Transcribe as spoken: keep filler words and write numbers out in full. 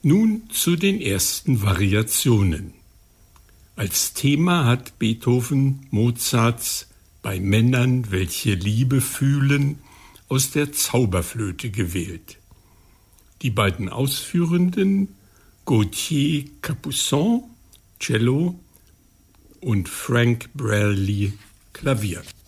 Nun zu den ersten Variationen. Als Thema hat Beethoven Mozarts »Bei Männern, welche Liebe fühlen« aus der Zauberflöte gewählt. Die beiden Ausführenden, Gauthier Capuçon, Cello und Frank Braley, Klavier.